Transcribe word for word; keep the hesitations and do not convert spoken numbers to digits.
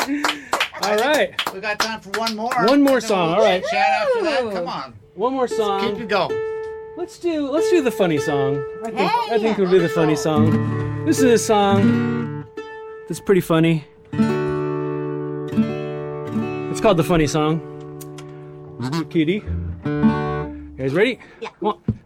All right. We got time for one more. One more And then song, we'll all right. Chat after that. Come on. One more song. Keep it going. Let's do let's do the funny song. I think I think we'll do the funny song. This is a song that's pretty funny. It's called the funny song. Kitty. You guys ready? Yeah. One,